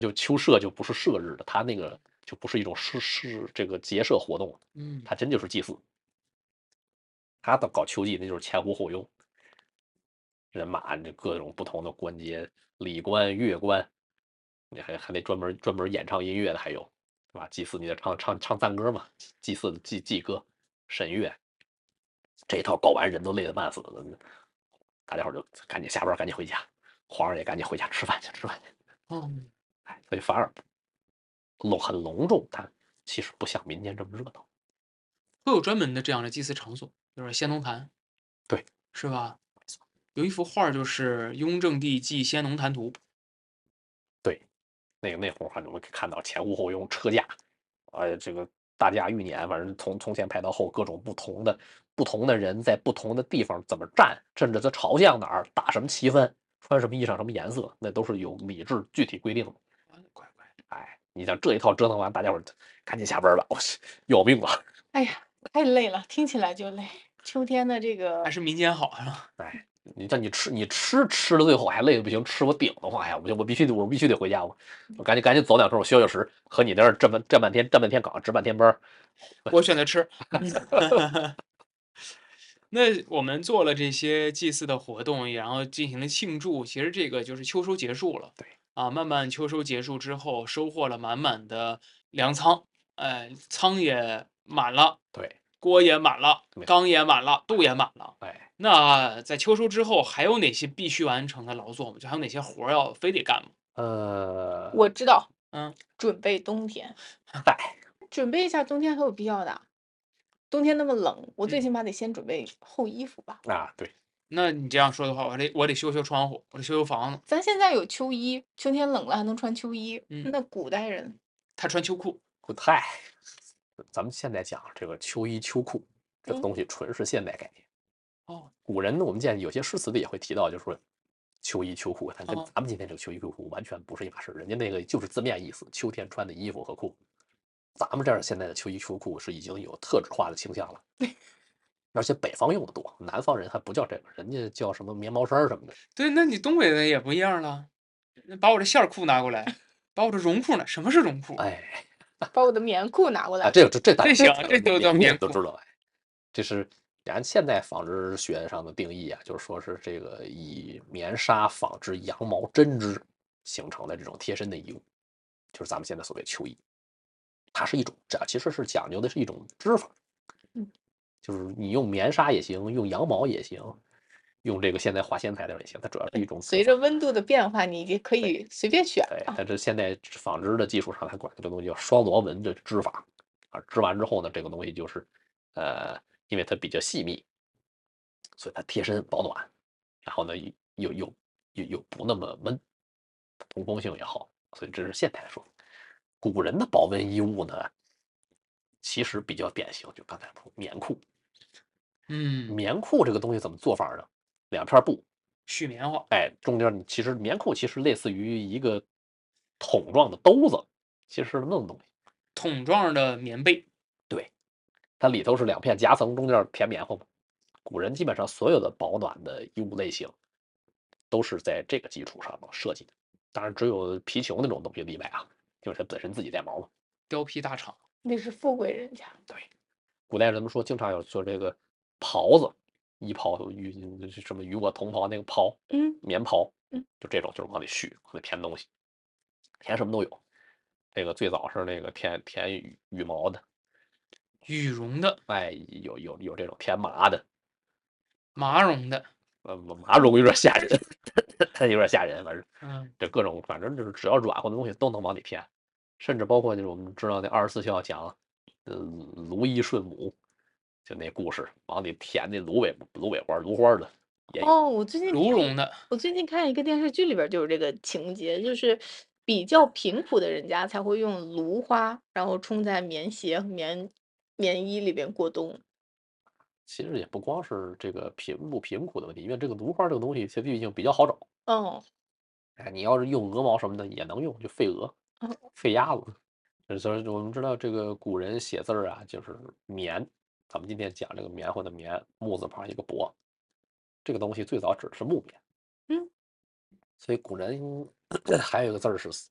就秋社就不是社日的，它那个就不是一种这个结社活动，它真就是祭祀。他的搞秋祭那就是前呼后拥，人马这各种不同的关节，礼关、乐关，你还得专门演唱音乐的，还有，是吧？祭祀你得唱赞歌嘛，祭祀祭歌、神乐，这一套搞完人都累得半死了，大家伙就赶紧下班赶紧回家，皇上也赶紧回家吃饭去。所以反而很隆重，它其实不像民间这么热闹。 会有专门的这样的祭祀场所，就是先农坛， 对， 是吧？有一幅画就是《雍正帝祭先农坛图》。 对，那会儿我们可以看到前呼后拥车架，这个大驾驭年，反正从前排到后，各种不同的人在不同的地方怎么站，甚至他朝向哪儿，打什么旗幡，穿什么衣裳，什么颜色，那都是有礼制具体规定的。 乖， 你像这一套折腾完，大家伙赶紧下班吧，我要命了。 哎呀，太累了，听起来就累。秋天的这个还是民间好是吧？ 你吃了最后还累的不行，吃我顶的话呀，我必须得回家，我赶紧走2头，我休息，和你在这站半天岗，值半天班。 我选择吃。那我们做了这些祭祀的活动，然后进行了庆祝。其实这个就是秋收结束了， 对啊，慢慢秋收结束之后，收获了满满的粮仓，哎，仓也满了， 对， 锅也满了， 没错缸也满了，肚也满了。 哎， 那在秋收之后，还有哪些必须完成的劳作吗？就还有哪些活儿要非得干吗？ 我知道， 嗯， 准备冬天， 嗨， 准备一下冬天很有必要的。冬天那么冷，我最嗯起码得先准备厚衣服吧。 对， 那你这样说的话，我得修窗户，我得修房子。 咱现在有秋衣，秋天冷了还能穿秋衣。 嗯那古代人， 他穿秋裤。 嗨，咱们现在讲这个秋衣秋裤这个嗯东西，纯是现代概念。 哦， 古人呢，我们见有些诗词里也会提到，就是说秋衣秋裤，它跟哦咱们今天这个秋衣秋裤完全不是一码事。人家那个就是字面意思，秋天穿的衣服和裤。咱们这儿现在的秋衣秋裤是已经有特质化的倾向了，而且北方用的多，南方人还不叫这个，人家叫什么棉毛衫什么的。 对，那你东北的也不一样了。把我这线裤拿过来，把我这绒裤呢？什么是绒裤？ 哎， 把我的棉裤拿过来。 这大家这行，这都叫棉裤。 都知道。这是咱现在纺织学上的定义啊，就是说是这个以棉纱纺织羊毛针织形成的这种贴身的衣物，就是咱们现在所谓秋衣。它是一种，这其实是讲究的是一种织法，就是你用棉纱也行，用羊毛也行，用这个现在化纤材料也行，它主要是一种随着温度的变化，你也可以随便选对， 啊。 它这现在纺织的技术上，它管这个东西叫双螺纹的织法织完之后呢，这个东西就是因为它比较细密，所以它贴身保暖，然后呢又不那么闷，通风性也好，所以这是现代说。古人的保温衣物呢，其实比较典型，就刚才说棉裤。棉裤这个东西怎么做法呢？2片布， 絮棉花。 中间其实棉裤其实类似于一个桶状的兜子，其实是那么东西。 桶状的棉被。 对，它里头是2片夹层，中间填棉花嘛。古人基本上所有的保暖的衣物类型都是在这个基础上设计的，当然只有皮球那种东西例外啊，就是它本身自己带毛嘛。 貂皮大氅。 那是富贵人家。 对，古代人们说经常有说这个袍子，衣袍什么与我同袍那个袍，棉袍，就这种就是往里续，往里填东西，填什么都有。这个最早是那个填羽毛的， 羽绒的， 有这种填麻的， 麻绒的， 麻绒有点吓人，有点吓人，反正这各种反正就是只要软和的东西都能往里填，甚至包括就是我们知道那24孝讲，芦衣顺母，就那故事往里填那芦苇花的也有。 哦，我最近芦绒的， 我最近看一个电视剧里边就有这个情节，就是比较贫苦的人家才会用芦花，然后冲在棉鞋和棉衣里边过冬。 其实也不光是这个贫苦的问题，因为这个芦花这个东西其实毕竟比较好找。 哦， 你要是用鹅毛什么的也能用，就废鹅、废鸭子。所以我们知道这个古人写字啊，就是棉。咱们今天讲这个棉花的棉，木字旁一个帛，这个东西最早指的是木棉。所以古人还有一个字是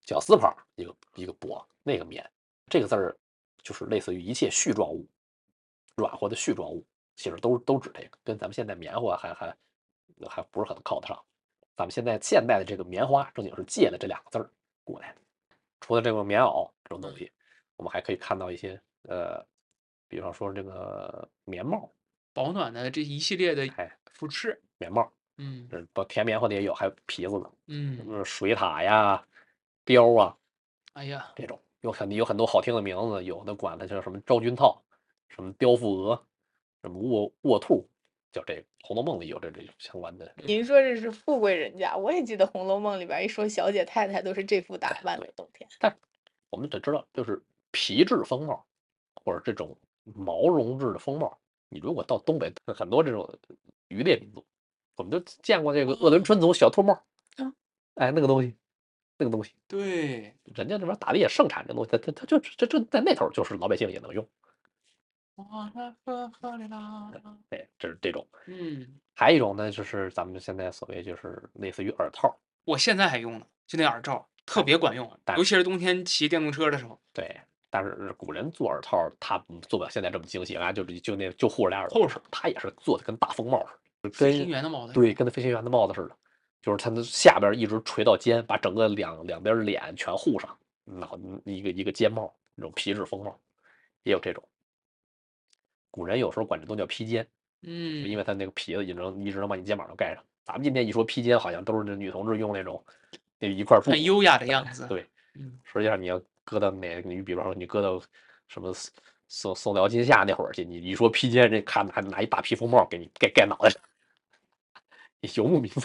绞丝旁一个帛，那个棉，这个字儿就是类似于一切絮状物，软和的絮状物，其实都指这个，跟咱们现在棉花还不是很靠得上。咱们现代的这个棉花正经是借了这2个字儿过来的。除了这个棉袄这种东西，我们还可以看到一些比方说这个棉帽， 保暖的这一系列的服饰， 棉帽，不甜棉花的也有，还有皮子的，水獭呀、貂啊， 哎呀， 这种有很多好听的名字，有的管它叫什么昭君套，什么雕腹鹅，什么卧兔，叫这个《红楼梦》里有这相关的。 您说这是富贵人家，我也记得《红楼梦》里边一说小姐太太都是这副打扮的，冬天。 但我们得知道，就是皮质风帽或者这种毛绒质的风帽，你如果到东北，很多这种渔猎民族，我们都见过这个鄂伦春族小兔帽，哎，那个东西， 对， 人家这边打猎盛产这东西，它就这在那头就是老百姓也能用。对，这是这种。还有一种呢，就是咱们现在所谓就是类似于耳套， 我现在还用呢，就那耳罩特别管用，尤其是冬天骑电动车的时候。 对，但是古人做耳套，他做不了现在这么精细啊，就护着俩耳朵，他也是做的跟大风帽似的， 飞行员的帽子。 对，跟那飞行员的帽子似的，就是它的下边一直垂到肩，把整个两边脸全护上，一个尖帽，那种皮质风帽，也有这种。古人有时候管这都叫披肩，因为它那个皮子一直能把你肩膀都盖上。咱们今天一说披肩，好像都是那女同志用那种那一块布， 很优雅的样子。 对，实际上你要搁到你比方说你搁到什么宋辽金夏那会儿去，你一说披肩，这看还拿一大披风帽给你盖脑袋上，游牧民族。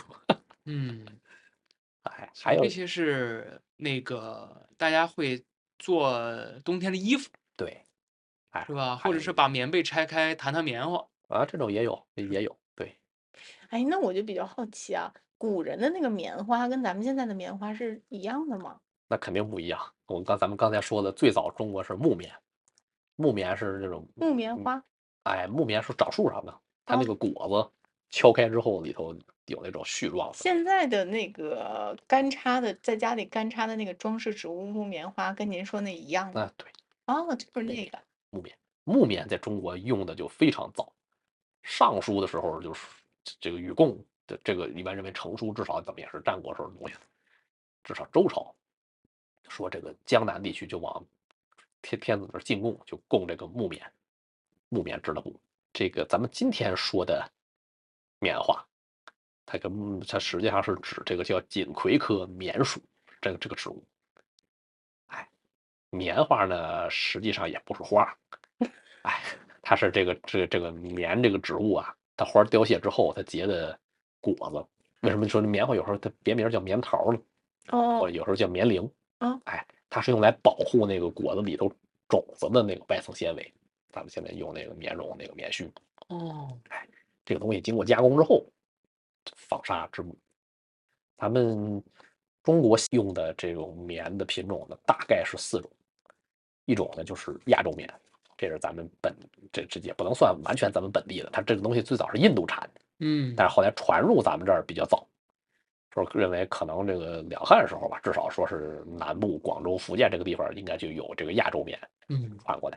哎，还有这些是那个大家会做冬天的衣服， 对，哎， 是吧？或者是把棉被拆开弹棉花啊，这种也有，对。 哎，那我就比较好奇啊，古人的那个棉花跟咱们现在的棉花是一样的吗？ 那肯定不一样。咱们刚才说的，最早中国是木棉，木棉是这种木棉花。 哎，木棉是长树上的，它那个果子敲开之后，里头有那种絮状的。 现在的那个干插的，在家里干插的那个装饰植物木棉花，跟您说那一样吗？ 对。 哦，就是那个木棉在中国用的就非常早，尚书的时候就是这个禹贡的这个一般认为成书至少怎么也是战国时候的东西，至少周朝说这个江南地区就往天子那儿进贡，就供这个木棉织的布。这个咱们今天说的棉花，它实际上是指这个叫锦葵科棉属这个植物。哎，棉花呢实际上也不是花，哎，它是这个棉这个植物啊，它花凋谢之后它结的果子。为什么说棉花有时候它别名叫棉桃呢？或者有时候叫棉铃。哎，它是用来保护那个果子里头种子的那个外层纤维。咱们现在用那个棉绒那个棉絮。哎，这个东西经过加工之后，纺纱织布。咱们中国用的这种棉的品种呢，大概是4种。一种呢就是亚洲棉，这是咱们这也不能算完全咱们本地的，它这个东西最早是印度产的，但是后来传入咱们这儿比较早，说认为可能这个两汉时候吧，至少说是南部广州、福建这个地方应该就有这个亚洲棉，传过来。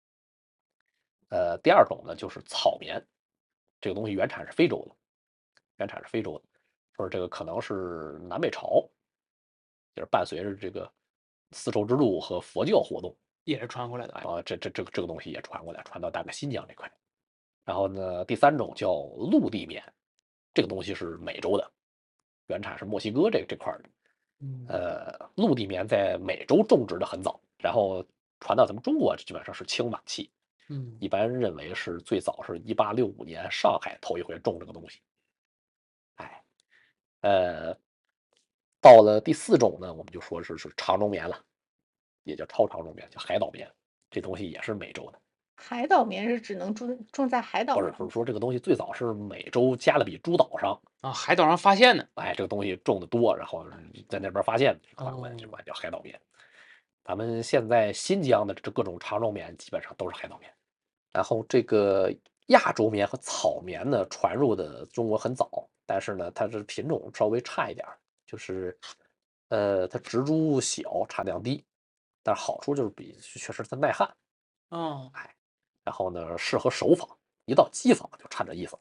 第2种呢就是草棉，这个东西原产是非洲的，说这个可能是南北朝，就是伴随着这个丝绸之路和佛教活动。 也是传过来的啊，这个东西也传过来，传到大概新疆这块。然后呢，第3种叫陆地棉，这个东西是美洲的，原产是墨西哥这块的。陆地棉在美洲种植的很早，然后传到咱们中国基本上是清晚期。一般认为是最早是1865年上海头一回种这个东西。到了第4种呢，我们就说是长绒棉了。也叫超长绒棉，叫海岛棉，这东西也是美洲的。 海岛棉是只能种在海岛上？ 不是说这个东西最早是美洲加勒比诸岛上啊，海岛上发现的。 哎，这个东西种的多，然后在那边发现的，就管叫海岛棉。咱们现在新疆的这各种长绒棉基本上都是海岛棉。然后这个亚洲棉和草棉呢，传入的中国很早，但是呢，它这品种稍微差一点，就是它植株小，产量低，但是好处就是确实它耐旱。 哦， 然后呢，适合熟坊，一到机坊就差这意思了。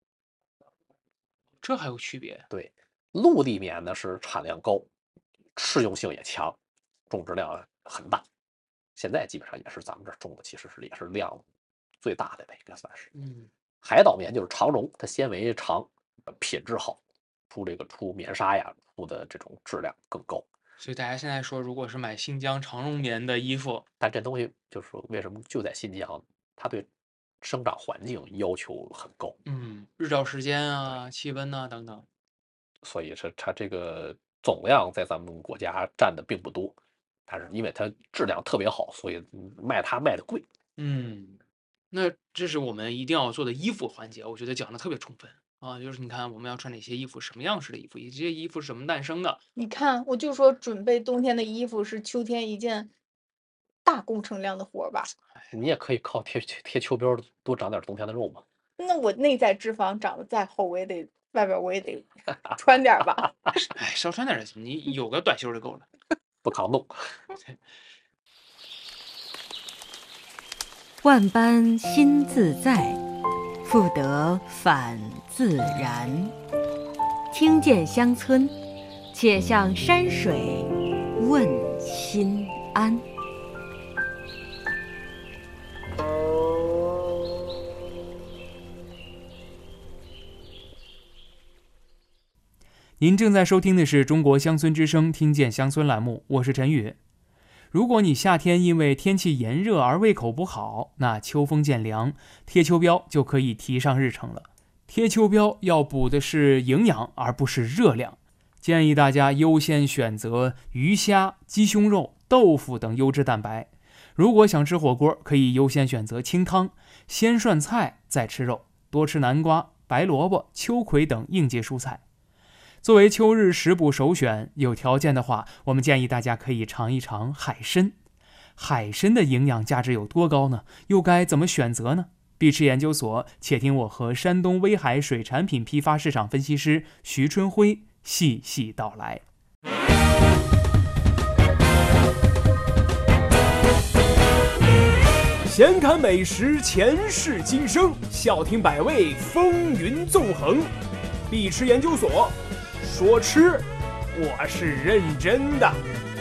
这还有区别？ 对，陆地棉呢是产量高，适用性也强，种植量很大。现在基本上也是咱们这儿种的，其实也是量最大的呗，应该算是。海岛棉就是长绒，它纤维长，品质好，出棉纱呀，出的这种质量更高。 所以大家现在说，如果是买新疆长绒棉的衣服， 但这东西就是说为什么就在新疆，它对生长环境要求很高， 日照时间啊、气温啊等等， 所以它这个总量在咱们国家占的并不多，但是因为它质量特别好，所以卖的贵。 那这是我们一定要做的衣服环节，我觉得讲的特别充分啊。就是你看我们要穿哪些衣服，什么样式的衣服，以及这些衣服是什么诞生的。 你看，我就说准备冬天的衣服是秋天一件大工程量的活吧。 你也可以靠贴秋膘多长点冬天的肉嘛。 那我内在脂肪长得再厚，我也得外边我也得穿点吧。 少穿点就行，你有个短袖就够了。 不抗冻。 万般心自在，复得返自然。听见乡村，且向山水问心安。 您正在收听的是中国乡村之声听见乡村栏目，我是陈宇。如果你夏天因为天气炎热而胃口不好，那秋风渐凉，贴秋膘就可以提上日程了。贴秋膘要补的是营养，而不是热量。建议大家优先选择鱼虾、鸡胸肉、豆腐等优质蛋白。如果想吃火锅，可以优先选择清汤，先涮菜再吃肉，多吃南瓜、白萝卜、秋葵等应节蔬菜。作为秋日食补首选，有条件的话，我们建议大家可以尝一尝海参。海参的营养价值有多高呢？又该怎么选择呢？碧池研究所，且听我和山东威海水产品批发市场分析师徐春辉细细道来。 闲侃美食，前世今生，笑听百味，风云纵横。碧池研究所，说吃，我是认真的。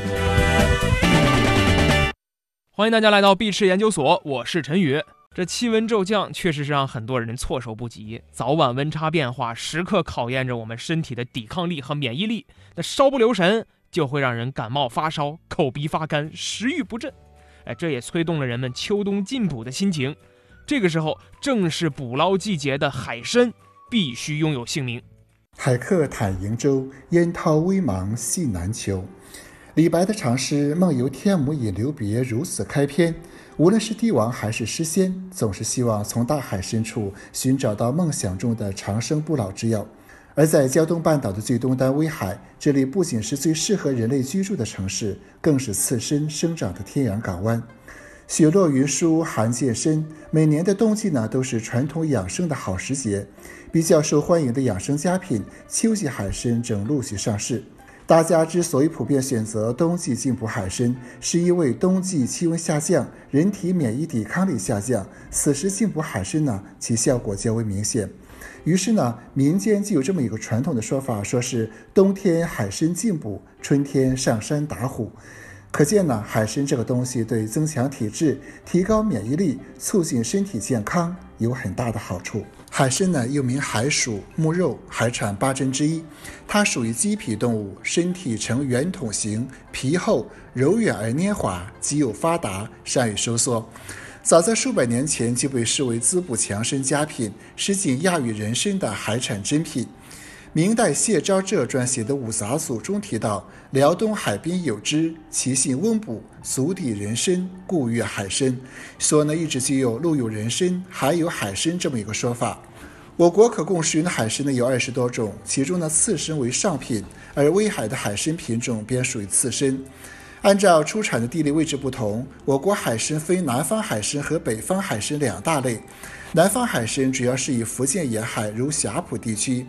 欢迎大家来到碧池研究所，我是陈宇。这气温骤降确实是让很多人措手不及，早晚温差变化时刻考验着我们身体的抵抗力和免疫力，那稍不留神就会让人感冒发烧、口鼻发干、食欲不振。这也催动了人们秋冬进补的心情。这个时候正是捕捞季节的海参必须拥有姓名。 海客坦瀛洲，烟涛微茫系难求。李白的长诗《梦游天姥引留别》如此开篇，无论是帝王还是诗仙，总是希望从大海深处寻找到梦想中的长生不老之药。而在胶东半岛的最东端威海，这里不仅是最适合人类居住的城市，更是刺参生长的天然港湾。雪落云舒，寒渐深，每年的冬季呢，都是传统养生的好时节。比较受欢迎的养生佳品秋季海参正陆续上市。大家之所以普遍选择冬季进补海参，是因为冬季气温下降，人体免疫抵抗力下降，此时进补海参呢，其效果较为明显。于是呢，民间就有这么一个传统的说法，说是冬天海参进补，春天上山打虎。可见呢，海参这个东西对增强体质、提高免疫力、促进身体健康有很大的好处。海参呢，又名海鼠、目肉，海产八珍之一。它属于鸡皮动物，身体呈圆筒形，皮厚、柔软而黏滑，肌肉发达，善于收缩。早在数百年前就被视为滋补强身佳品，是仅亚于人参的海产珍品。明代谢昭浙撰写的《五杂组》中提到，辽东海滨有之，其性温补，足抵人参，故曰海参。所以呢，一直就有陆有人参，海有海参这么一个说法。我国可供食用的海参呢有20多种，其中呢刺参为上品，而威海的海参品种便属于刺参。按照出产的地理位置不同，我国海参分南方海参和北方海参两大类。南方海参主要是以福建沿海如霞浦地区，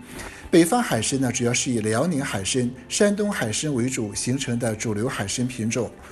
北方海参呢，主要是以辽宁海参、山东海参为主形成的主流海参品种，